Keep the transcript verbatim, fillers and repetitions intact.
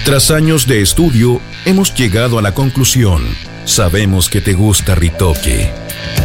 Tras años de estudio, hemos llegado a la conclusión. Sabemos que te gusta Ritoque.